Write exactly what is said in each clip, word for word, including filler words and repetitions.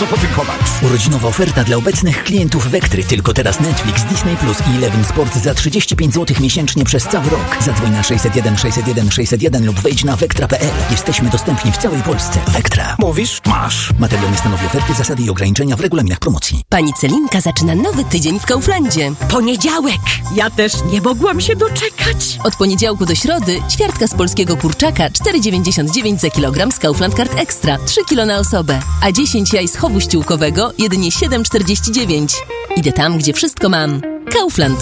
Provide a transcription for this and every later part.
bardzo podziękować. Urodzinowa oferta dla obecnych klientów Vectry. Tylko teraz Netflix, Disney Plus i Eleven Sport za trzydzieści pięć złotych miesięcznie przez cały rok. Zadzwoń na sześćset jeden sześćset jeden sześćset jeden lub wejdź na vectra kropka p l. Jesteśmy dostępni w całej Polsce. Vectra. Mówisz? Masz. Materiał nie stanowi oferty, zasady i ograniczenia w regulaminach promocji. Pani Celinka zaczyna nowy tydzień w Kauflandzie. Poniedziałek! Ja też nie mogłam się doczekać. Od poniedziałku do środy ćwiartka z polskiego kurczaka cztery dziewięćdziesiąt dziewięć za kilogram z Kaufland Card Extra, trzy kilo na osobę, a dziesięć jaj z chowu ściółkowego jedynie siedem czterdzieści dziewięć. Idę tam, gdzie wszystko mam. Kaufland.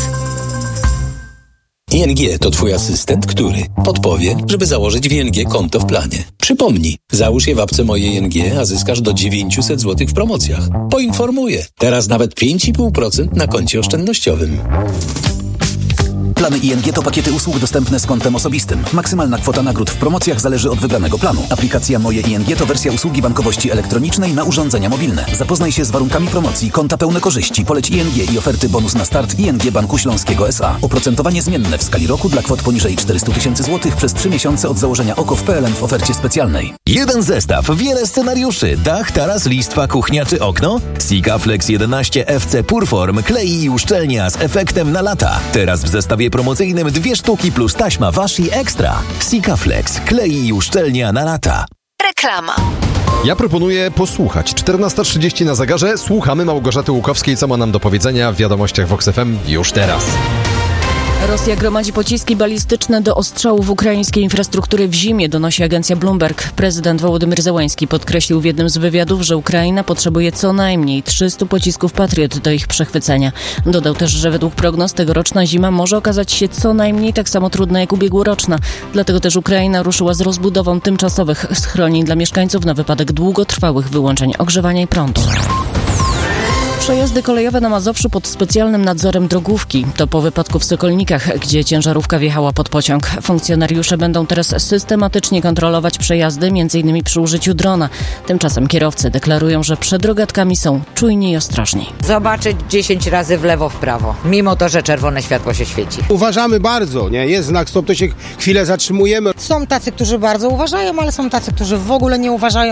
I N G to twój asystent, który podpowie, żeby założyć w I N G konto w planie. Przypomnij, załóż je w apce Moje I N G, a zyskasz do dziewięćset złotych w promocjach. Poinformuję. Teraz nawet pięć i pół procent na koncie oszczędnościowym. Plany I N G to pakiety usług dostępne z kontem osobistym. Maksymalna kwota nagród w promocjach zależy od wybranego planu. Aplikacja Moje I N G to wersja usługi bankowości elektronicznej na urządzenia mobilne. Zapoznaj się z warunkami promocji, konta pełne korzyści, poleć I N G i oferty bonus na start I N G Banku Śląskiego S A. Oprocentowanie zmienne w skali roku dla kwot poniżej czterysta tysięcy złotych przez trzy miesiące od założenia O K O W P L N w ofercie specjalnej. Jeden zestaw, wiele scenariuszy. Dach, taras, listwa, kuchnia czy okno? Sikaflex jedenaście F C Purform klei i uszczelnia z efektem na lata. Teraz w zestawie promocyjnym dwie sztuki plus taśma Washi Extra. Sikaflex klei i uszczelnia na lata. Reklama. Ja proponuję posłuchać. czternasta trzydzieści na zegarze. Słuchamy Małgorzaty Łukowskiej, co ma nam do powiedzenia w wiadomościach Vox F M już teraz. Rosja gromadzi pociski balistyczne do ostrzałów ukraińskiej infrastruktury w zimie, donosi agencja Bloomberg. Prezydent Wołodymyr Zełański podkreślił w jednym z wywiadów, że Ukraina potrzebuje co najmniej trzystu pocisków Patriot do ich przechwycenia. Dodał też, że według prognoz tegoroczna zima może okazać się co najmniej tak samo trudna jak ubiegłoroczna. Dlatego też Ukraina ruszyła z rozbudową tymczasowych schronień dla mieszkańców na wypadek długotrwałych wyłączeń ogrzewania i prądu. Przejazdy kolejowe na Mazowszu pod specjalnym nadzorem drogówki. To po wypadku w Sokolnikach, gdzie ciężarówka wjechała pod pociąg. Funkcjonariusze będą teraz systematycznie kontrolować przejazdy, m.in. przy użyciu drona. Tymczasem kierowcy deklarują, że przed rogatkami są czujni i ostrożni. Zobaczyć dziesięć razy w lewo, w prawo, mimo to, że czerwone światło się świeci. Uważamy bardzo, nie? Jest znak stop, to się chwilę zatrzymujemy. Są tacy, którzy bardzo uważają, ale są tacy, którzy w ogóle nie uważają.